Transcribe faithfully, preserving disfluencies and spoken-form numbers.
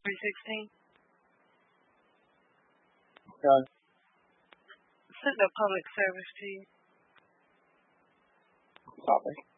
three sixteen. Okay. Send a public service to you. Copy.